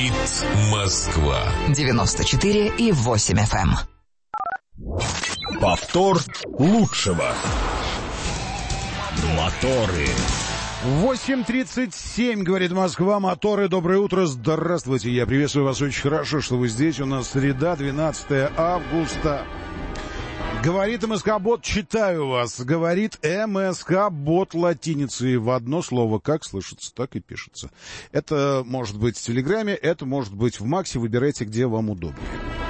Говорит Москва. 94,8 FM. Повтор лучшего. Моторы. 8:37, говорит Москва, моторы, доброе утро, здравствуйте, я приветствую вас, очень хорошо, что вы здесь, у нас среда, 12 августа. Говорит МСК-бот, читаю вас, говорит МСК-бот латиницей в одно слово, как слышится, так и пишется. Это может быть в Телеграме, это может быть в Максе, выбирайте, где вам удобнее.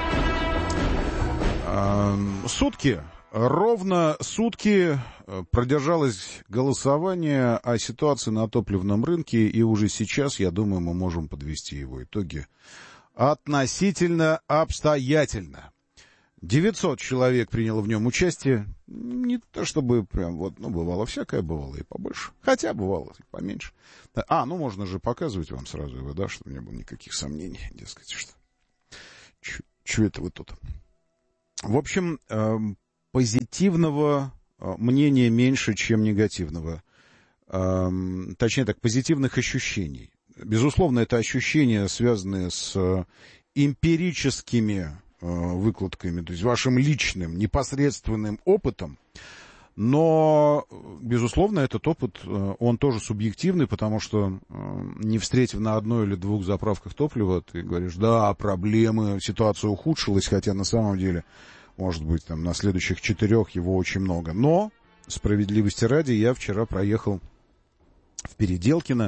Сутки. Ровно сутки продержалось голосование о ситуации на топливном рынке, и уже сейчас, я думаю, мы можем подвести его итоги относительно обстоятельно. 900 человек приняло в нем участие. Не то чтобы прям вот, бывало всякое, бывало и побольше. Хотя бывало и поменьше. Можно же показывать вам сразу его, да, чтобы не было никаких сомнений, дескать, что... Чё это вы тут? В общем... позитивного мнения меньше, чем негативного. Точнее так, позитивных ощущений. Безусловно, это ощущения, связанные с эмпирическими выкладками, то есть вашим личным, непосредственным опытом. Но, безусловно, этот опыт, он тоже субъективный, потому что, не встретив на одной или двух заправках топлива, ты говоришь, да, проблемы, ситуация ухудшилась, хотя на самом деле... Может быть, там на следующих 4 его очень много. Но, справедливости ради, я вчера проехал в Переделкино.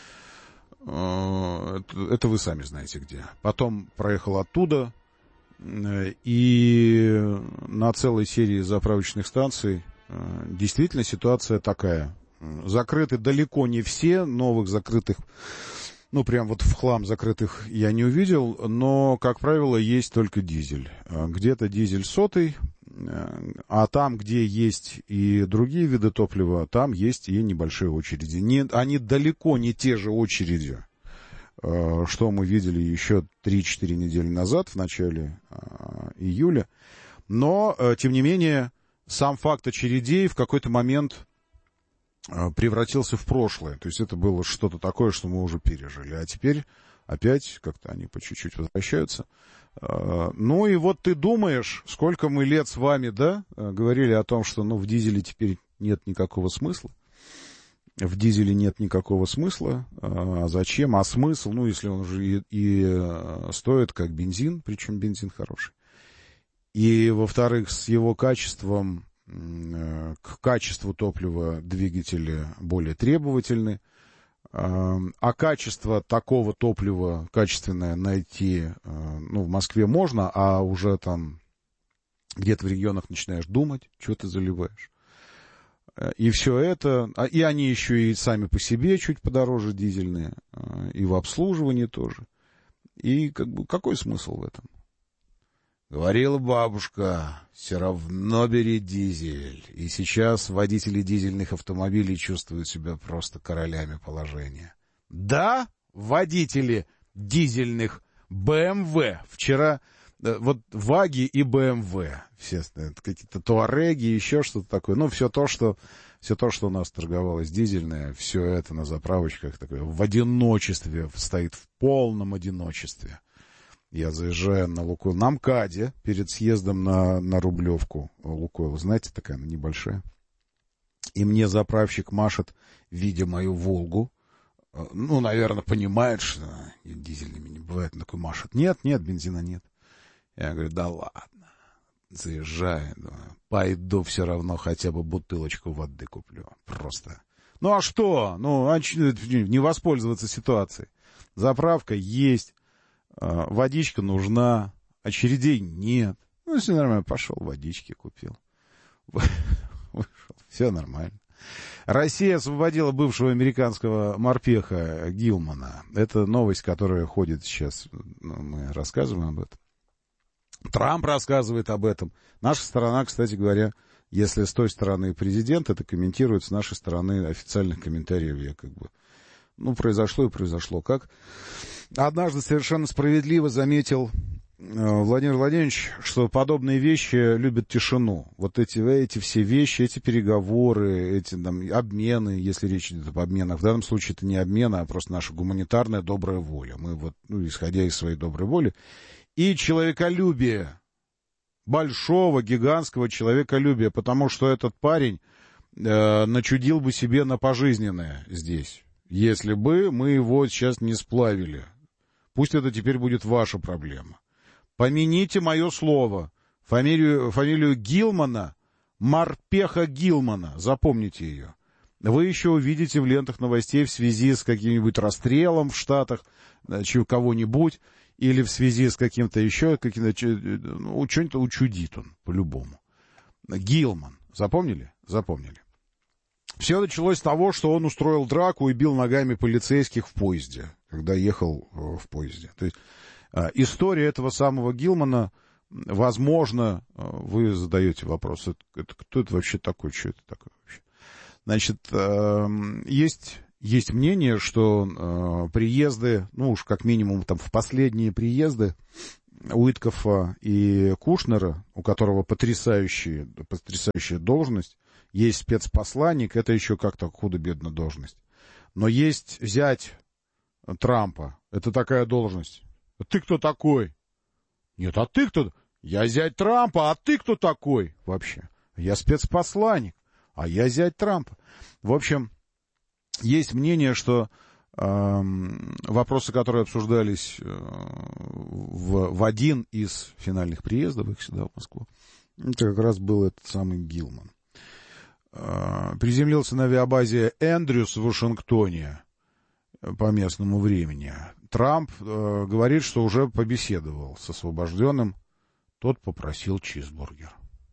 Это вы сами знаете где. Потом проехал оттуда. И на целой серии заправочных станций действительно ситуация такая. Закрыты далеко не все. Новых закрытых... прям вот в хлам закрытых я не увидел, но, как правило, есть только дизель. Где-то дизель сотый, а там, где есть и другие виды топлива, там есть и небольшие очереди. Они далеко не те же очереди, что мы видели еще 3-4 недели назад, в начале июля. Но, тем не менее, сам факт очередей в какой-то момент... превратился в прошлое. То есть это было что-то такое, что мы уже пережили. А теперь опять как-то они по чуть-чуть возвращаются. И вот ты думаешь, сколько мы лет с вами, да, говорили о том, что, в дизеле теперь нет никакого смысла. В дизеле нет никакого смысла. А зачем? А смысл? Если он уже и стоит как бензин, причем бензин хороший. И, во-вторых, с его качеством... К качеству топлива двигатели более требовательны, а качество такого топлива качественное найти, в Москве можно, а уже там где-то в регионах начинаешь думать, что ты заливаешь. И все это, и они еще и сами по себе чуть подороже дизельные, и в обслуживании тоже. И какой смысл в этом? Говорила бабушка, все равно бери дизель. И сейчас водители дизельных автомобилей чувствуют себя просто королями положения. Да, водители дизельных BMW. Вчера вот Ваги и BMW. Все какие-то Туареги, еще что-то такое. Все то, что у нас торговалось дизельное, все это на заправочках такое в одиночестве, стоит в полном одиночестве. Я заезжаю на Лукойл, на МКАДе, перед съездом на Рублевку. Лукойл, знаете, такая она небольшая. И мне заправщик машет, видя мою Волгу. Наверное, понимает, что дизельными не бывает. Он такой машет. Нет, бензина нет. Я говорю, да ладно. Заезжаю, пойду все равно хотя бы бутылочку воды куплю. Просто. А что? Не воспользоваться ситуацией. Заправка есть. Водичка нужна, очередей нет. Все нормально, пошел, водички купил. Вышел, все нормально. Россия освободила бывшего американского морпеха Гилмана. Это новость, которая ходит сейчас, мы рассказываем об этом. Трамп рассказывает об этом. Наша сторона, кстати говоря, если с той стороны президент это комментирует, с нашей стороны официальных комментариев я произошло и произошло. Как однажды совершенно справедливо заметил Владимир Владимирович, что подобные вещи любят тишину. Вот эти все вещи, эти переговоры, эти там, обмены, если речь идет об обменах. В данном случае это не обмен, а просто наша гуманитарная добрая воля. Мы вот, исходя из своей доброй воли. И человеколюбие, большого, гигантского человеколюбия, потому что этот парень начудил бы себе на пожизненное здесь, если бы мы его сейчас не сплавили. Пусть это теперь будет ваша проблема. Помяните мое слово. Фамилию Гилмана, Морпеха Гилмана, запомните ее. Вы еще увидите в лентах новостей в связи с каким-нибудь расстрелом в Штатах кого-нибудь, или в связи с каким-то еще, что-нибудь учудит он, по-любому. Гилман. Запомнили? Запомнили. Все началось с того, что он устроил драку и бил ногами полицейских в поезде, когда ехал в поезде. То есть история этого самого Гилмана, возможно, вы задаете вопрос, кто это вообще такой, что это такое вообще? Значит, есть мнение, что приезды, уж как минимум там в последние приезды Уиткофа и Кушнера, у которого потрясающая должность, есть спецпосланник, это еще как-то худо-бедно должность. Но есть зять Трампа, это такая должность. А ты кто такой? Нет, а ты кто? Я зять Трампа, а ты кто такой вообще? Я спецпосланник, а я зять Трампа. В общем, есть мнение, что вопросы, которые обсуждались в один из финальных приездов их сюда, в Москву, это как раз был этот самый Гилман. Приземлился на авиабазе Эндрюс в Вашингтоне по местному времени. Трамп говорит, что уже побеседовал с освобожденным. Тот попросил чизбургер.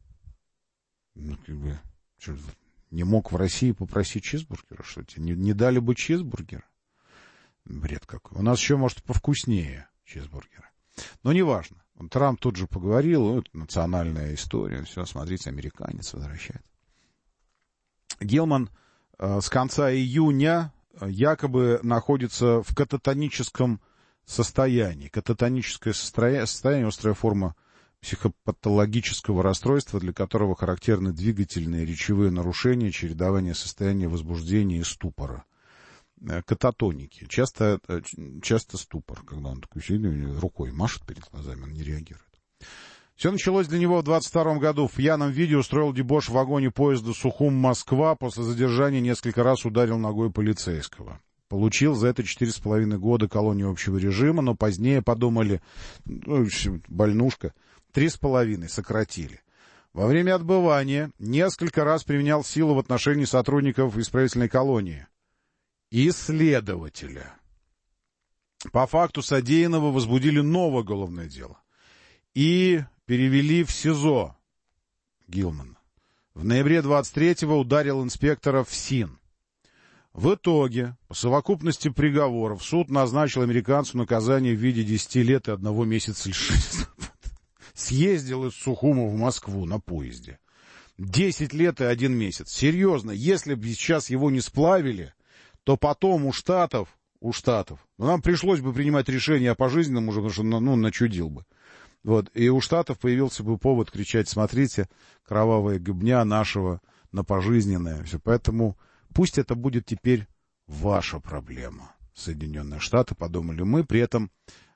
Не мог в России попросить чизбургера, что тебе не дали бы чизбургер? Бред какой. У нас еще, может, повкуснее чизбургера. Но неважно. Трамп тут же поговорил, это национальная история, все, смотрите, американец возвращается. Гилман с конца июня якобы находится в кататоническом состоянии. Кататоническое состояние, острая форма психопатологического расстройства, для которого характерны двигательные речевые нарушения, чередование состояния возбуждения и ступора. Кататоники. Часто ступор, когда он такой сидит, рукой машет перед глазами, он не реагирует. Все началось для него в 22 году. В пьяном виде устроил дебош в вагоне поезда Сухум-Москва. После задержания несколько раз ударил ногой полицейского. Получил за это 4,5 года колонии общего режима, но позднее подумали, больнушка, 3,5 сократили. Во время отбывания несколько раз применял силу в отношении сотрудников исправительной колонии и следователя. По факту содеянного возбудили новое уголовное дело и перевели в СИЗО Гилмана. В ноябре 23-го ударил инспектора в СИН. В итоге, по совокупности приговоров, суд назначил американцу наказание в виде 10 лет и 1 месяца лишения. Съездил из Сухума в Москву на поезде. 10 лет и 1 месяц. Серьезно, если бы сейчас его не сплавили, то потом у Штатов, нам пришлось бы принимать решение о пожизненном уже, потому что, начудил бы. Вот, и у Штатов появился бы повод кричать: смотрите, кровавая гыбня нашего на пожизненное. Все, поэтому пусть это будет теперь ваша проблема. Соединенные Штаты, подумали мы. При этом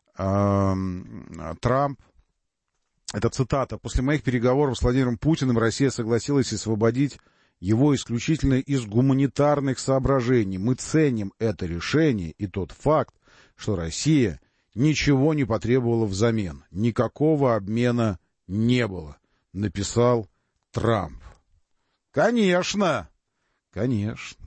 Трамп, это цитата: после моих переговоров с Владимиром Путиным Россия согласилась освободить его исключительно из гуманитарных соображений. Мы ценим это решение и тот факт, что Россия ничего не потребовала взамен. Никакого обмена не было, написал Трамп. Конечно, не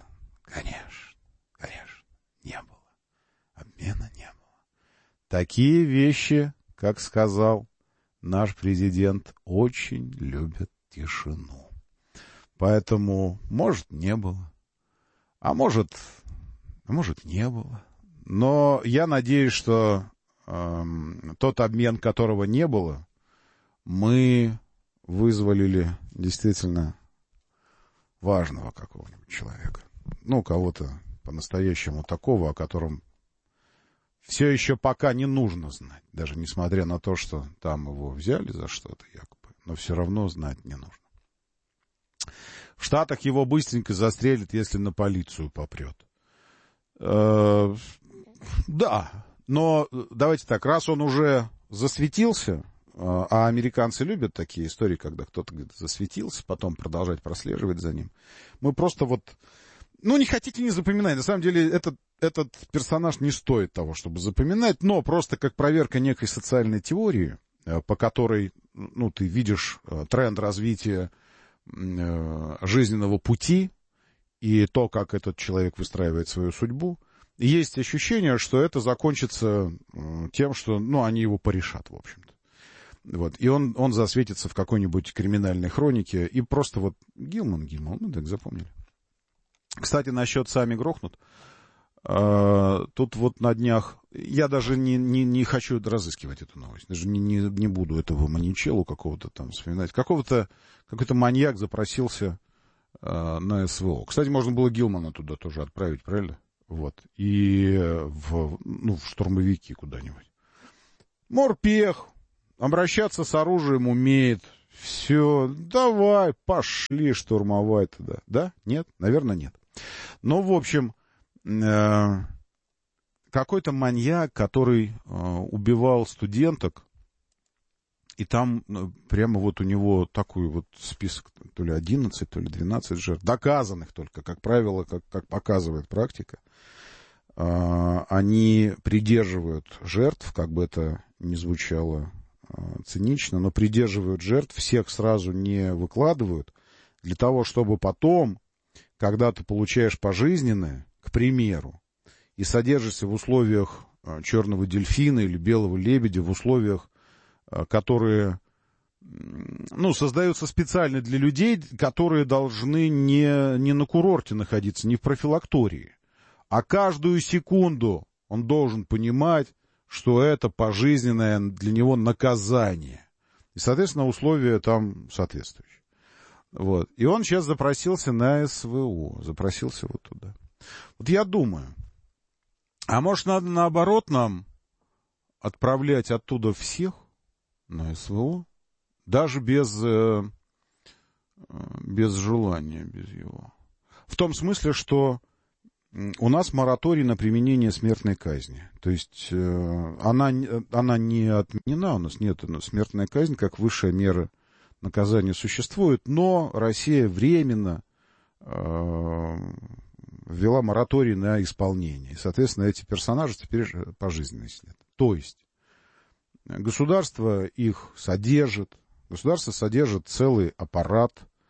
было. Обмена не было. Такие вещи, как сказал наш президент, очень любят тишину. Поэтому, может, не было, а может, не было. Но я надеюсь, что тот обмен, которого не было, мы вызволили действительно важного какого-нибудь человека. Кого-то по-настоящему такого, о котором все еще пока не нужно знать, даже несмотря на то, что там его взяли за что-то якобы, но все равно знать не нужно. В Штатах его быстренько застрелят, если на полицию попрет. Да, но давайте так, раз он уже засветился, а американцы любят такие истории, когда кто-то где-то засветился, потом продолжать прослеживать за ним. Мы просто не хотите, не запоминать. На самом деле этот персонаж не стоит того, чтобы запоминать, но просто как проверка некой социальной теории, по которой, ты видишь тренд развития жизненного пути и то, как этот человек выстраивает свою судьбу. И есть ощущение, что это закончится тем, что, они его порешат, в общем-то. И он засветится в какой-нибудь криминальной хронике, и просто Гилман, так запомнили. Кстати, насчет «Сами грохнут». Тут на днях, я даже не хочу разыскивать эту новость, даже не буду этого маньячеллу какого-то там вспоминать. Какой-то маньяк запросился на СВО. Кстати, можно было Гилмана туда тоже отправить, правильно? И в штурмовики куда-нибудь. Морпех, обращаться с оружием умеет. Все, давай, пошли штурмовать туда. Да? Нет? Наверное, нет. Но, в общем, какой-то маньяк, который убивал студенток, и там прямо у него такой список, то ли 11, то ли 12 жертв, доказанных только, как правило, как показывает практика. Они придерживают жертв, как бы это ни звучало цинично, но придерживают жертв, всех сразу не выкладывают, для того, чтобы потом, когда ты получаешь пожизненное, к примеру, и содержишься в условиях черного дельфина или белого лебедя, в условиях, которые, создаются специально для людей, которые должны не на курорте находиться, не в профилактории, а каждую секунду он должен понимать, что это пожизненное для него наказание. И, соответственно, условия там соответствующие. И он сейчас запросился на СВО, запросился туда. Я думаю, а может, надо наоборот нам отправлять оттуда всех на СВО, даже без желания, без его. В том смысле, что у нас мораторий на применение смертной казни. То есть она не отменена, у нас нет смертной казни, как высшая мера наказания существует, но Россия временно ввела мораторий на исполнение. И, соответственно, эти персонажи теперь пожизненно сидят. То есть государство их содержит, государство содержит целый аппарат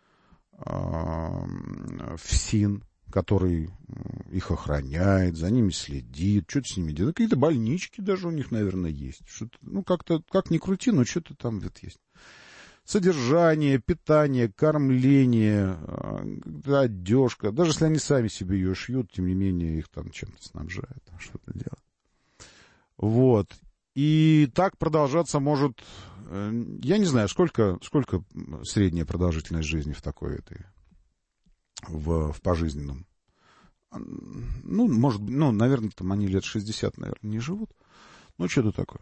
ФСИН, который их охраняет, за ними следит, что-то с ними делает. Какие-то больнички даже у них, наверное, есть. Что-то, как-то, как ни крути, но что-то там есть. Содержание, питание, кормление, одежка. Даже если они сами себе ее шьют, тем не менее их там чем-то снабжают, что-то делают. И так продолжаться может, я не знаю, сколько средняя продолжительность жизни в такой в пожизненном. Наверное, там они лет 60, наверное, не живут. Что-то такое.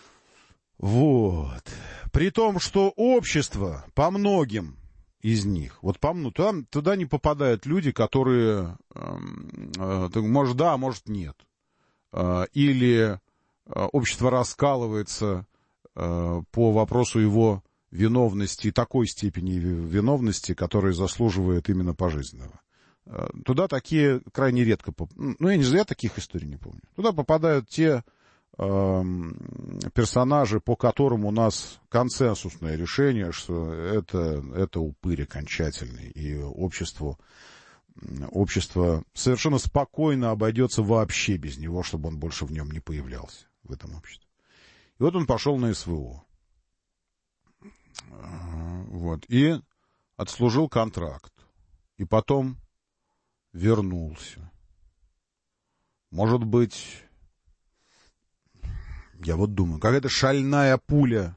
При том, что общество по многим из них, туда не попадают люди, которые, может, да, может, нет. Или общество раскалывается по вопросу его виновности, такой степени виновности, которая заслуживает именно пожизненного. Туда такие крайне редко... я таких историй не помню. Туда попадают те персонажи, по которым у нас консенсусное решение, что это упырь окончательный, и общество совершенно спокойно обойдется вообще без него, чтобы он больше в нем не появлялся, в этом обществе. И он пошел на СВО. И отслужил контракт. И потом вернулся. Может быть, я думаю, какая-то шальная пуля,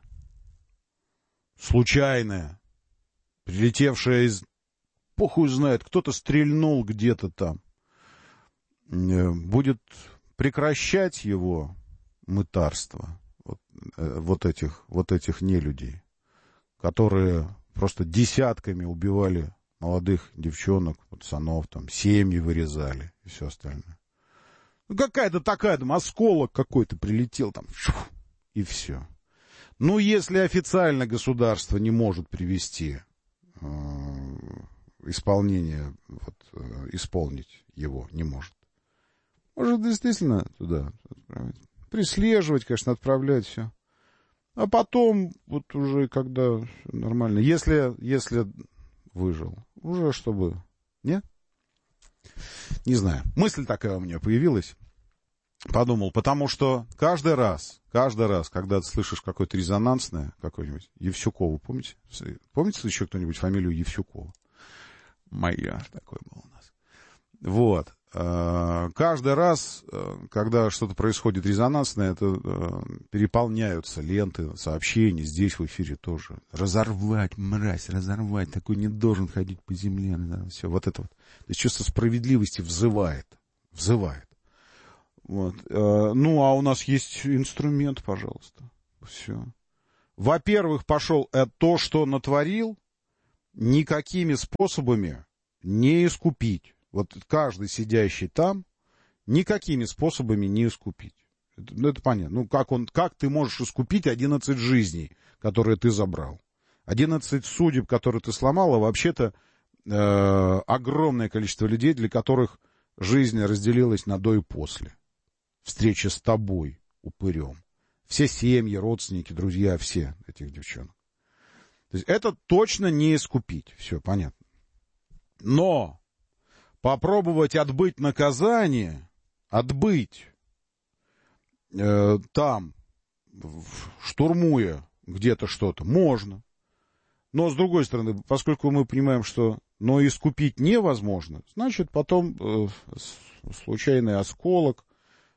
случайная, прилетевшая похуй знает, кто-то стрельнул где-то там, будет прекращать его мытарство вот этих нелюдей, которые просто десятками убивали молодых девчонок, пацанов, там, семьи вырезали и все остальное. Ну, какая-то такая, там, осколок какой-то прилетел, там, и все. Ну, если официально государство не может привести исполнить его не может. Может, действительно туда отправить. Прислеживать, конечно, отправлять все. А потом, вот уже когда нормально, если выжил, уже чтобы... Не? Не знаю. Мысль такая у меня появилась. Подумал, потому что каждый раз, когда ты слышишь какое-то резонансное, какое-нибудь, Евсюкова, помните? Помните еще кто-нибудь фамилию Евсюкова? Майор такой был у нас. Вот. Каждый раз, когда что-то происходит резонансное, это переполняются ленты, сообщения, здесь в эфире тоже. Разорвать, мразь, разорвать, такой не должен ходить по земле. Да, все, вот это вот. То есть чувство справедливости взывает. Вот. Ну, а у нас есть инструмент, пожалуйста. Все. Во-первых, пошел то, что натворил, никакими способами не искупить. Вот каждый сидящий там никакими способами не искупить. Это понятно. Ну, как ты можешь искупить 11 жизней, которые ты забрал? 11 судеб, которые ты сломал, а вообще-то огромное количество людей, для которых жизнь разделилась на до и после. Встреча с тобой, упырем. Все семьи, родственники, друзья, все этих девчонок. То есть это точно не искупить. Все, понятно. Но попробовать отбыть наказание, там, штурмуя где-то что-то, можно. Но, с другой стороны, поскольку мы понимаем, что искупить невозможно, значит, потом случайный осколок,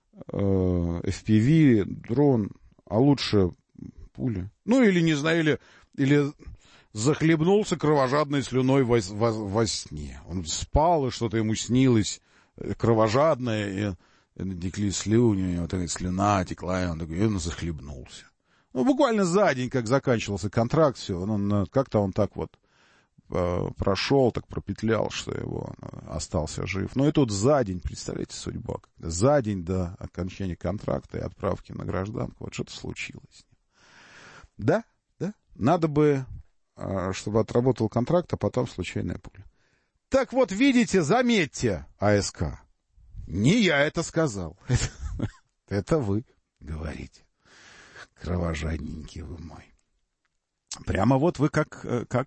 FPV, дрон, а лучше пуля. Ну, или, не знаю, или захлебнулся кровожадной слюной во сне. Он спал, и что-то ему снилось кровожадное, и текли слюни, у него такая слюна текла, и он захлебнулся. Ну, буквально за день, как заканчивался контракт, все, как-то он так вот прошел, так пропетлял, что его остался жив. Но и тут за день, представляете, судьба. За день до окончания контракта и отправки на гражданку, вот что-то случилось. Да, надо бы, чтобы отработал контракт, а потом случайная пуля. Так вот, видите, заметьте, АСК, не я это сказал. Это вы говорите. Кровожадненький вы мой. Прямо вот вы как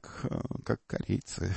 корейцы.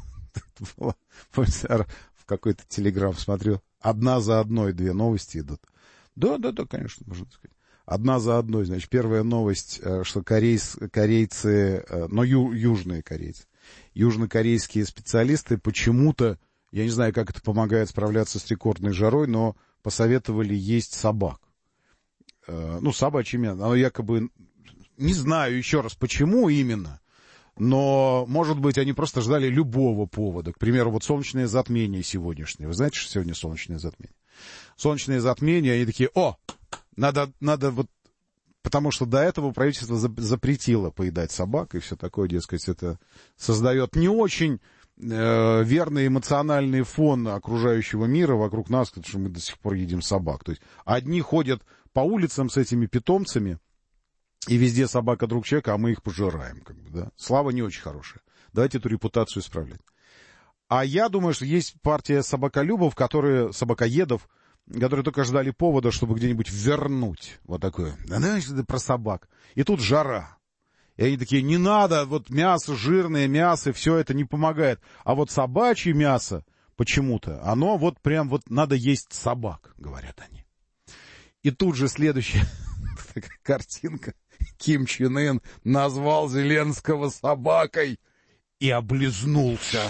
Помните, в какой-то телеграм смотрю, одна за одной 2 новости идут. Да, конечно, можно сказать. Одна за одной, значит, первая новость, что корейцы, но южные корейцы, южнокорейские специалисты почему-то, я не знаю, как это помогает справляться с рекордной жарой, но посоветовали есть собак. Ну, собачье мясо, оно якобы, не знаю еще раз, почему именно, но, может быть, они просто ждали любого повода. К примеру, вот солнечное затмение сегодняшнее. Вы знаете, что сегодня солнечное затмение? Солнечное затмение, они такие, надо вот, потому что до этого правительство запретило поедать собак и все такое, дескать, это создает не очень верный эмоциональный фон окружающего мира вокруг нас, потому что мы до сих пор едим собак. То есть одни ходят по улицам с этими питомцами, и везде собака друг человека, а мы их пожираем. Да? Слава не очень хорошая. Давайте эту репутацию исправлять. А я думаю, что есть партия собаколюбов, собакоедов, которые только ждали повода, чтобы где-нибудь вернуть вот такое. Знаешь, это про собак. И тут жара. И они такие, не надо, вот мясо, жирное мясо, все это не помогает. А вот собачье мясо почему-то, оно вот прям вот надо есть собак, говорят они. И тут же следующая такая картинка. Ким Чен Ын назвал Зеленского собакой и облизнулся.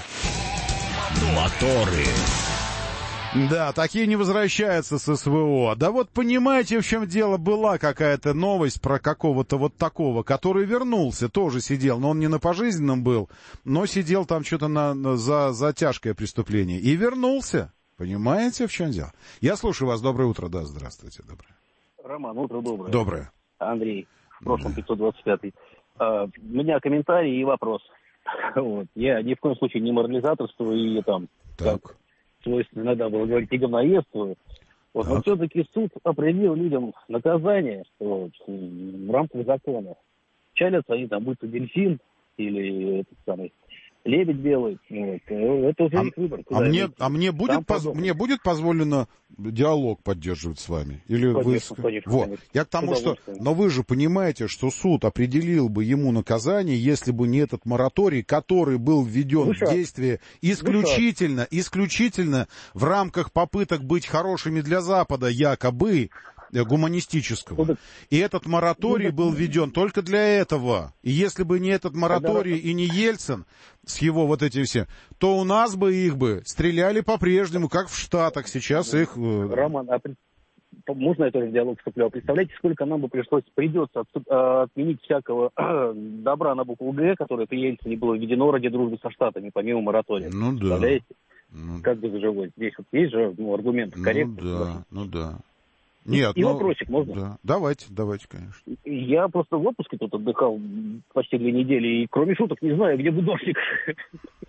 Моторы. Да, такие не возвращаются с СВО. Да вот понимаете, в чем дело, была какая-то новость про какого-то вот такого, который вернулся, тоже сидел, но он не на пожизненном был, но сидел там что-то за тяжкое преступление. И вернулся. Понимаете, в чем дело? Я слушаю вас. Доброе утро. Да, здравствуйте. Доброе. Роман, утро доброе. Доброе. Андрей, в прошлом 525-й. У меня комментарий и вопрос. Вот. Я ни в коем случае не морализаторствую и там, как свойственно иногда было говорить, и говноедствую. Вот. Но все-таки суд определил людям наказание вот, в рамках закона. Чалятся они там, будь то дельфин или этот самый лебедь белый. Вот. Это уже их выбор. Мне будет позволено диалог поддерживать с вами? Или конечно, вы... конечно, вот. конечно. Я к тому, что... Но вы же понимаете, что суд определил бы ему наказание, если бы не этот мораторий, который был введен в действие исключительно в рамках попыток быть хорошими для Запада, якобы гуманистического. И этот мораторий был введен только для этого. И если бы не этот мораторий и не Ельцин с его вот этим всем, то у нас бы их бы стреляли по-прежнему, как в Штатах. Сейчас их... Роман, можно я тоже в диалог вступлю? Представляете, сколько нам бы придется отменить всякого добра на букву «Г», которое при Ельцине было введено ради дружбы со Штатами, помимо моратория. Ну да. Представляете? Как бы зажилось? Здесь вот есть же аргумент корректный. Ну да. Нет, и вопросик можно? Да. Давайте, конечно. Я просто в отпуске тут отдыхал почти 2 недели, и кроме шуток не знаю, где бы дождик.